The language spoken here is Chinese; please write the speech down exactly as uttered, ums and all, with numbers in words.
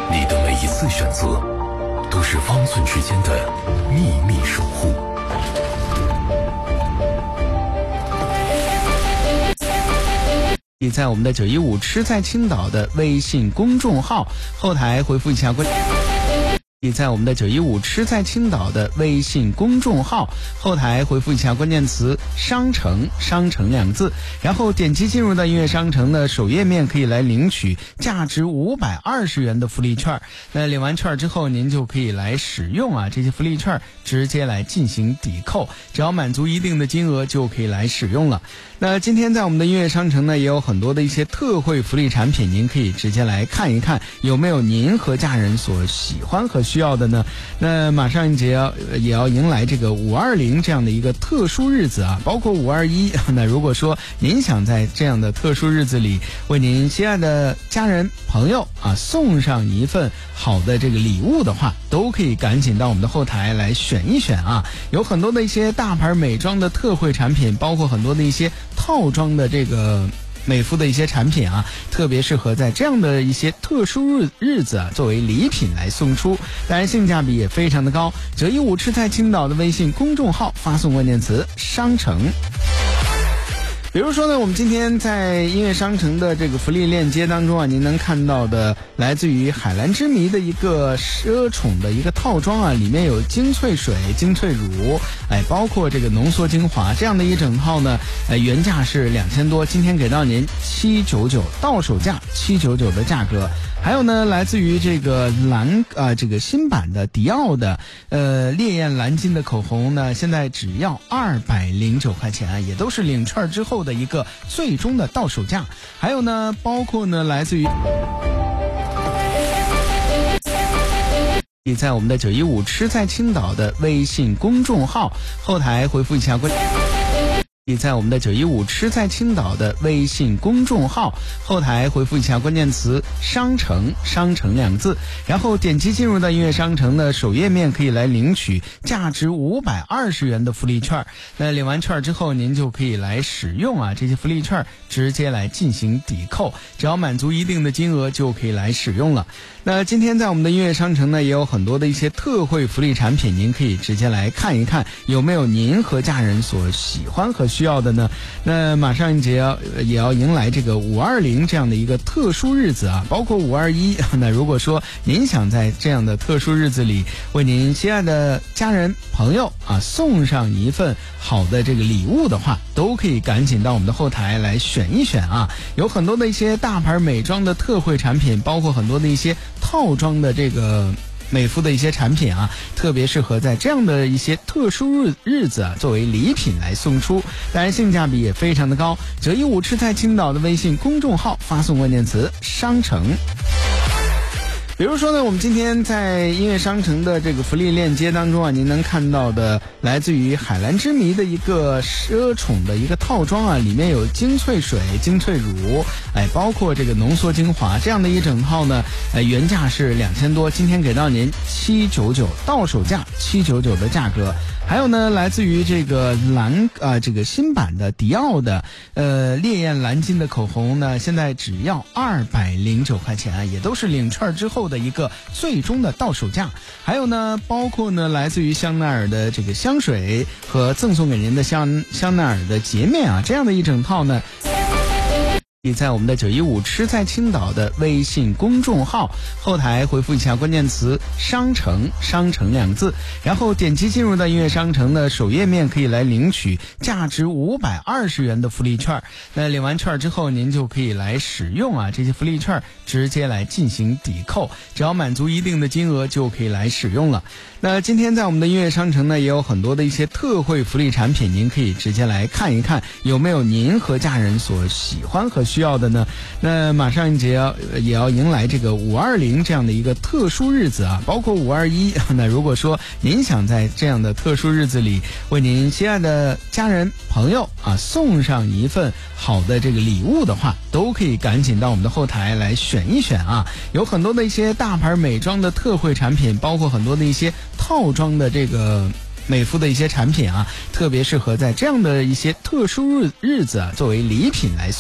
你的每一次选择，都是方寸之间的秘密守护。 你在我们的九一五吃在青岛的微信公众号后台回复一下关你在我们的九一五吃在青岛的微信公众号后台回复一下关键词商城，商城两个字，然后点击进入到音乐商城的首页面，可以来领取价值五百二十元的福利券。那领完券之后，您就可以来使用啊这些福利券，直接来进行抵扣，只要满足一定的金额就可以来使用了。那今天在我们的音乐商城呢，也有很多的一些特惠福利产品，您可以直接来看一看有没有您和家人所喜欢和需要的呢。那马上一节也要迎来这个五二零这样的一个特殊日子啊，包括五二一。那如果说您想在这样的特殊日子里为您心爱的家人朋友啊送上一份好的这个礼物的话，都可以赶紧到我们的后台来选一选啊，有很多的一些大牌美妆的特惠产品，包括很多的一些套装的这个美肤的一些产品啊，特别适合在这样的一些特殊日日子啊作为礼品来送出，当然性价比也非常的高。九一五吃在青岛的微信公众号发送关键词商城。比如说呢，我们今天在音乐商城的这个福利链接当中啊，您能看到的来自于海蓝之谜的一个奢宠的一个套装啊，里面有精粹水、精粹乳，哎，包括这个浓缩精华，这样的一整套呢，呃，原价是两千多，今天给到您七九九，到手价七九九的价格。还有呢，来自于这个蓝啊、呃，这个新版的迪奥的呃烈焰蓝金的口红呢，现在只要二百零九块钱啊，也都是领券之后的一个最终的到手价。还有呢，包括呢，来自于你在我们的九一五吃在青岛的微信公众号后台回复一下关。你在我们的九一五吃在青岛的微信公众号后台回复一下关键词商城，商城两个字，然后点击进入到音乐商城的首页面，可以来领取价值五百二十元的福利券。那领完券之后，您就可以来使用啊这些福利券，直接来进行抵扣，只要满足一定的金额就可以来使用了。那今天在我们的音乐商城呢，也有很多的一些特惠福利产品，您可以直接来看一看有没有您和家人所喜欢和需要的呢。那马上一节也要迎来这个五二零这样的一个特殊日子啊，包括五二一。那如果说您想在这样的特殊日子里为您心爱的家人朋友啊送上一份好的这个礼物的话，都可以赶紧到我们的后台来选一选啊，有很多的一些大牌美妆的特惠产品，包括很多的一些套装的这个美肤的一些产品啊，特别适合在这样的一些特殊日日子啊作为礼品来送出，当然性价比也非常的高。九一五吃在青岛的微信公众号发送关键词商城。比如说呢，我们今天在音乐商城的这个福利链接当中啊，您能看到的来自于海蓝之谜的一个奢宠的一个套装啊，里面有精粹水、精粹乳，哎，包括这个浓缩精华，这样的一整套呢，呃，原价是两千多，今天给到您七九九，到手价七九九的价格。还有呢，来自于这个蓝啊、呃，这个新版的迪奥的呃烈焰蓝金的口红呢，现在只要二百零九块钱啊，也都是领券之后的一个最终的到手价。还有呢，包括呢，来自于香奈儿的这个香水和赠送给您的香香奈儿的洁面啊，这样的一整套呢。你在我们的九一五吃在青岛的微信公众号后台回复一下关键词商城，商城两个字，然后点击进入到音乐商城的首页面，可以来领取价值五百二十元的福利券。那领完券之后，您就可以来使用啊这些福利券，直接来进行抵扣，只要满足一定的金额就可以来使用了。那今天在我们的音乐商城呢，也有很多的一些特惠福利产品，您可以直接来看一看有没有您和家人所喜欢和需要的呢。那马上一节也要迎来这个五二零这样的一个特殊日子啊，包括五二一。那如果说您想在这样的特殊日子里为您心爱的家人朋友啊送上一份好的这个礼物的话，都可以赶紧到我们的后台来选一选啊，有很多的一些大牌美妆的特惠产品，包括很多的一些套装的这个美肤的一些产品啊，特别适合在这样的一些特殊日日子啊作为礼品来送。